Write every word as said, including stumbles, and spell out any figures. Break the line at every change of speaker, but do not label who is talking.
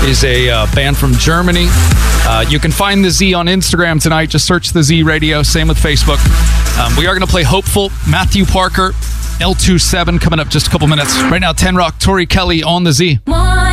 is a uh, band from Germany. Uh, you can find the Z on Instagram tonight. Just search the Z Radio. Same with Facebook. Um, we are going to play Hopeful, Matthew Parker, L twenty-seven coming up just a couple minutes. Right now, ten Rock, Tori Kelly on the Z.